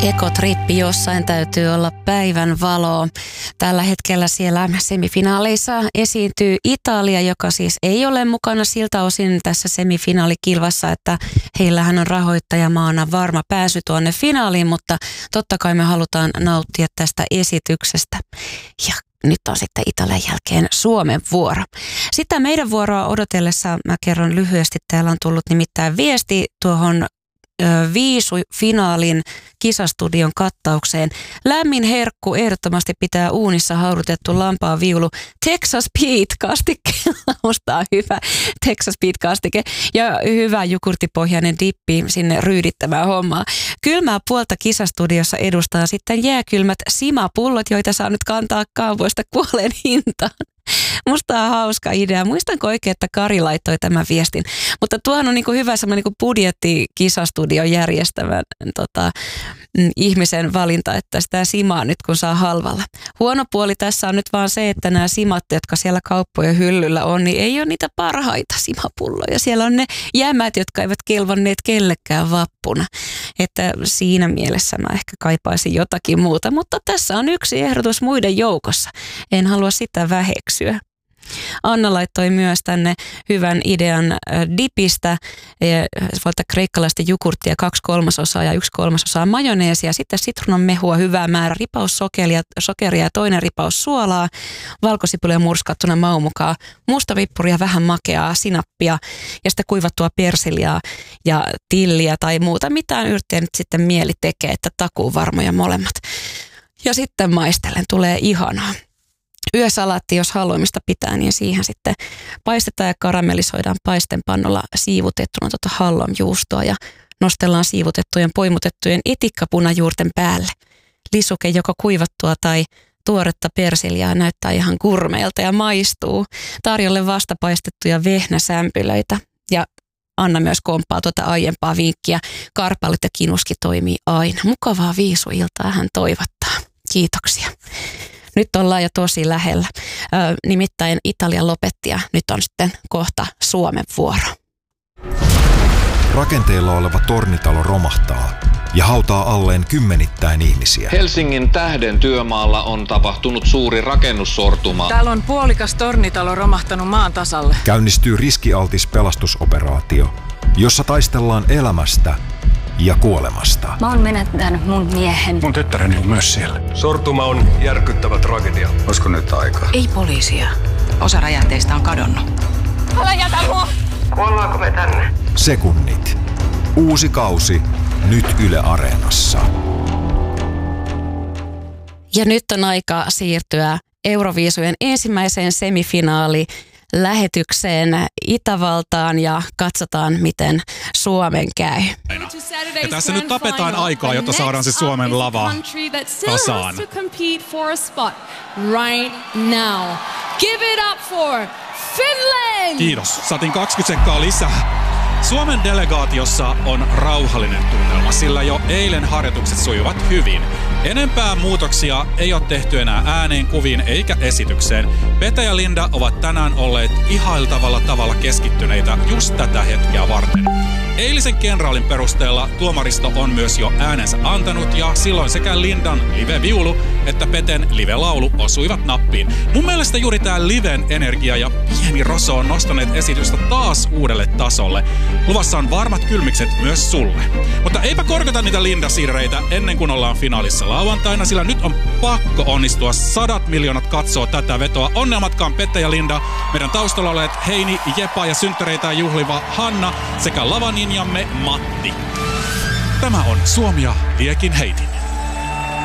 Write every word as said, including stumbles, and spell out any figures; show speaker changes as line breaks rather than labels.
Ekotrippi, jossain täytyy olla päivän valoa. Tällä hetkellä siellä semifinaaleissa esiintyy Italia, joka siis ei ole mukana siltä osin tässä semifinaalikilvassa, että heillähän on rahoittajamaana varma pääsy tuonne finaaliin, mutta totta kai me halutaan nauttia tästä esityksestä. Ja nyt on sitten Italian jälkeen Suomen vuoro. Sitä meidän vuoroa odotellessa mä kerron lyhyesti. Täällä on tullut nimittäin viesti tuohon Viisu-finaalin kisastudion kattaukseen. Lämmin herkku ehdottomasti pitää uunissa haudutettu lampaan viulu Texas Pete -kastikkeella. Musta on hyvä Texas Pete -kastike ja hyvä jukurttipohjainen dippi sinne ryydittämään hommaa. Kylmää puolta kisastudiossa edustaa sitten jääkylmät simapullot, joita saa nyt kantaa kaupoista kuolleen hintaan. Musta on hauska idea. Muistanko oikein, että Kari laittoi tämän viestin. Mutta tuohan on niin kuin hyvä semmoinen niin kuin budjetti-kisastudion järjestävän tota, ihmisen valinta, että sitä simaa nyt kun saa halvalla. Huono puoli tässä on nyt vaan se, että nämä simat, jotka siellä kauppojen hyllyllä on, niin ei ole niitä parhaita simapulloja. Siellä on ne jämät, jotka eivät kelvanneet kellekään vappuna. Että siinä mielessä mä ehkä kaipaisin jotakin muuta. Mutta tässä on yksi ehdotus muiden joukossa. En halua sitä väheksyä. Anna laittoi myös tänne hyvän idean dipistä. Voi ottaa kreikkalaista jukurttia kaksi kolmasosaa ja yksi kolmasosaa majoneesia. Sitten sitruunan mehua hyvää määrä, ripaus sokeria, sokeria ja toinen ripaus suolaa. Valkosipulia murskattuna maun mukaan. Mustavippuria, vähän makeaa, sinappia ja sitten kuivattua persiliaa ja tilliä tai muuta. Mitään yrttiä nyt sitten mieli tekee, että takuu varmoja molemmat. Ja sitten maistellen tulee ihanaa. Yösalaatti, jos haluamista pitää, niin siihen sitten paistetaan ja karamellisoidaan paistenpannolla siivutettuna tuota hallonjuustoa ja nostellaan siivutettujen poimutettujen etikkapunajuurten päälle. Lisuke joko kuivattua tai tuoretta persiliaa näyttää ihan gurmeilta ja maistuu. Tarjolle vastapaistettuja vehnäsämpylöitä ja Anna myös komppaa tuota aiempaa vinkkiä. Karpallit ja kinuski toimii aina. Mukavaa viisuiltaa hän toivottaa. Kiitoksia. Nyt ollaan jo tosi lähellä. Ö, nimittäin Italia lopetti ja nyt on sitten kohta Suomen vuoro.
Rakenteilla oleva tornitalo romahtaa ja hautaa alleen kymmenittäin ihmisiä.
Helsingin Tähden työmaalla on tapahtunut suuri rakennussortuma.
Täällä on puolikas tornitalo romahtanut maan tasalle.
Käynnistyy riskialtis pelastusoperaatio, jossa taistellaan elämästä ja kuolemasta.
Mä oon menettänyt mun miehen.
Mun tyttäreni on myös siellä.
Sortuma on järkyttävä tragedia.
Olisiko nyt aikaa?
Ei poliisia. Osa räjähteistä on kadonnut.
Älä jätä mua!
Kuollaanko me tänne?
Sekunnit. Uusi kausi. Nyt Yle Areenassa.
Ja nyt on aika siirtyä Euroviisujen ensimmäiseen semifinaali lähetykseen Itävaltaan ja katsotaan, miten Suomen käy.
Ja tässä nyt tapetaan aikaa, jotta saadaan se Suomen lava kasaan. Kiitos. Saatiin kaksikymmentä sekkaa lisää. Suomen delegaatiossa on rauhallinen tunnelma, sillä jo eilen harjoitukset sujuvat hyvin. Enempää muutoksia ei ole tehty enää ääneen, kuviin eikä esitykseen. Pete ja Linda ovat tänään olleet ihailtavalla tavalla keskittyneitä just tätä hetkeä varten. Eilisen kenraalin perusteella tuomaristo on myös jo äänensä antanut ja silloin sekä Lindan live-viulu että Peten live-laulu osuivat nappiin. Mun mielestä juuri tää liven energia ja pieni roso on nostaneet esitystä taas uudelle tasolle. Luvassa on varmat kylmikset myös sulle. Mutta eipä korkata niitä Linda-sirreitä ennen kuin ollaan finaalissa lauantaina, sillä nyt on pakko onnistua. Sadat miljoonat katsoo tätä vetoa. Onnea matkaan Pete ja Linda, meidän taustalla oleet Heini, Jepa ja synttäreitä juhliva Hanna sekä lavaninjamme Matti. Tämä on Suomi ja Liekin heitin.